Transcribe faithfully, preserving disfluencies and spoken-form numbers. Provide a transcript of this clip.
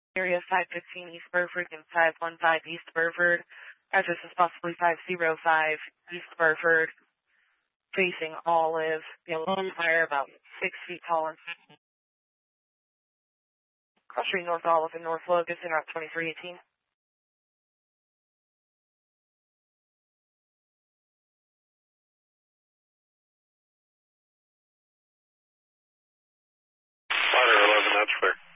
Area five fifteen East Burford and five one five East Burford. Address is possibly five oh five East Burford, facing Olive. The aluminum fire about six feet tall and cross street North Olive and North Locust in Route twenty-three eighteen. Water eleven, that's clear.